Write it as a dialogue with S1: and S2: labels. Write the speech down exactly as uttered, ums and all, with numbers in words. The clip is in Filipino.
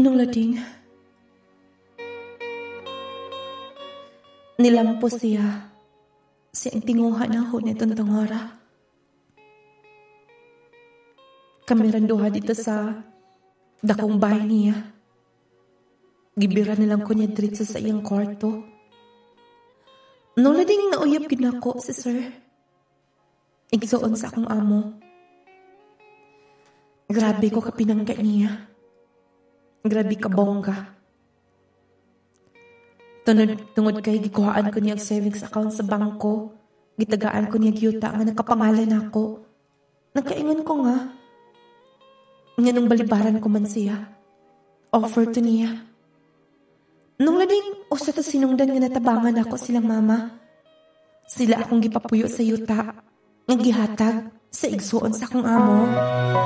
S1: Nung lading, nilampo siya. Siyang tinguha na ako nitong tangora. Kami randuha dito sa dakong bahay niya. Gibira nilang ko niya diretso sa iyang kwarto. Nung lading nauyab ginako si sir. Igsuon sa akong amo. Grabe ko kapinangga niya. Grabe ka bongga. Tunod, tungod kay gikuhaan ko niya savings account sa bangko. Gitagaan ko niya yuta nga nakapangalan ako. Nagkaingon ko nga. Nga nung balibaran ko man siya. Offer to niya. Nung lading, o sa to sinungdan nga natabangan ako silang mama. Sila akong gipapuyo sa yuta. Nga gihatag sa igsuon sa akong amo.